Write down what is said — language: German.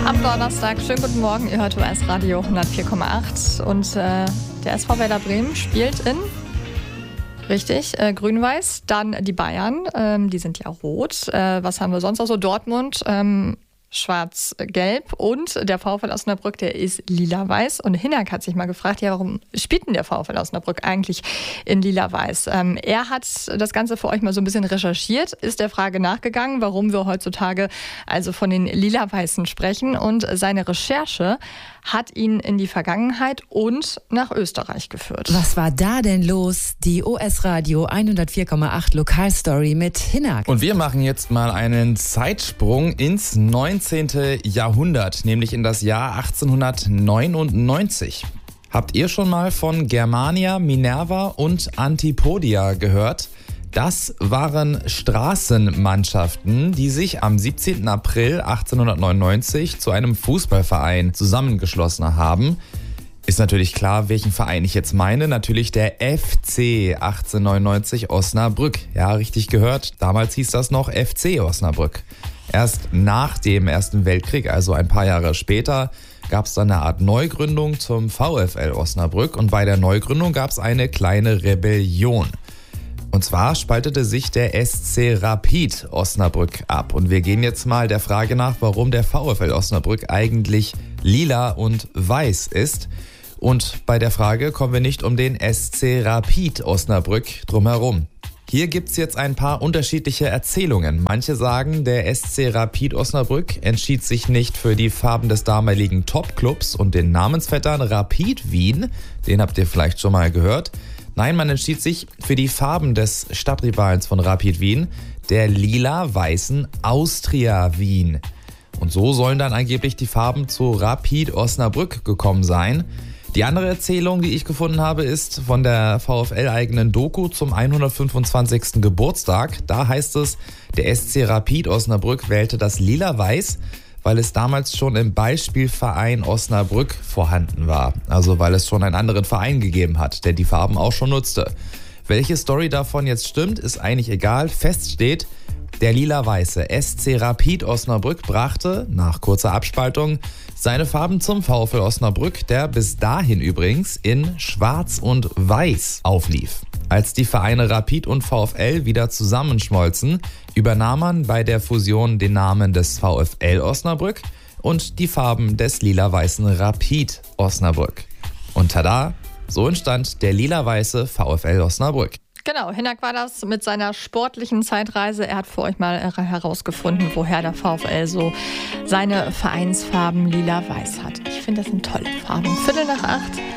Am Donnerstag, schönen guten Morgen, ihr hört US Radio 104,8 und der SV Werder Bremen spielt in, richtig, grün-weiß, dann die Bayern, die sind ja rot, was haben wir sonst noch so, Dortmund, schwarz-gelb und der VfL Osnabrück, der ist lila-weiß. Und Hinak hat sich mal gefragt, ja, warum spielt denn der VfL Osnabrück eigentlich in lila-weiß? Er hat das Ganze für euch mal so ein bisschen recherchiert, ist der Frage nachgegangen, warum wir heutzutage also von den lila-weißen sprechen. Und seine Recherche hat ihn in die Vergangenheit und nach Österreich geführt. Was war da denn los? Die US Radio 104,8 Lokalstory mit Hinak. Und wir machen jetzt mal einen Zeitsprung ins 19. Jahrhundert, nämlich in das Jahr 1899. Habt ihr schon mal von Germania, Minerva und Antipodia gehört? Das waren Straßenmannschaften, die sich am 17. April 1899 zu einem Fußballverein zusammengeschlossen haben. Ist natürlich klar, welchen Verein ich jetzt meine. Natürlich der FC 1899 Osnabrück. Ja, richtig gehört. Damals hieß das noch FC Osnabrück. Erst nach dem Ersten Weltkrieg, also ein paar Jahre später, gab es dann eine Art Neugründung zum VfL Osnabrück. Und bei der Neugründung gab es eine kleine Rebellion. Und zwar spaltete sich der SC Rapid Osnabrück ab. Und wir gehen jetzt mal der Frage nach, warum der VfL Osnabrück eigentlich lila und weiß ist. Und bei der Frage kommen wir nicht um den SC Rapid Osnabrück drumherum. Hier gibt's jetzt ein paar unterschiedliche Erzählungen. Manche sagen, der SC Rapid Osnabrück entschied sich nicht für die Farben des damaligen Topclubs und den Namensvettern Rapid Wien. Den habt ihr vielleicht schon mal gehört. Nein, man entschied sich für die Farben des Stadtrivals von Rapid Wien, der lila-weißen Austria Wien. Und so sollen dann angeblich die Farben zu Rapid Osnabrück gekommen sein. Die andere Erzählung, die ich gefunden habe, ist von der VfL-eigenen Doku zum 125. Geburtstag. Da heißt es, der SC Rapid Osnabrück wählte das lila-weiß, weil es damals schon im Beispielverein Osnabrück vorhanden war. Also weil es schon einen anderen Verein gegeben hat, der die Farben auch schon nutzte. Welche Story davon jetzt stimmt, ist eigentlich egal. Fest steht, der lila-weiße SC Rapid Osnabrück brachte, nach kurzer Abspaltung, seine Farben zum VfL Osnabrück, der bis dahin übrigens in Schwarz und Weiß auflief. Als die Vereine Rapid und VfL wieder zusammenschmolzen, übernahm man bei der Fusion den Namen des VfL Osnabrück und die Farben des lila-weißen Rapid Osnabrück. Und tada, so entstand der lila-weiße VfL Osnabrück. Genau, Hinak war das mit seiner sportlichen Zeitreise. Er hat für euch mal herausgefunden, woher der VfL so seine Vereinsfarben lila-weiß hat. Ich finde, das sind tolle Farben. 7:45.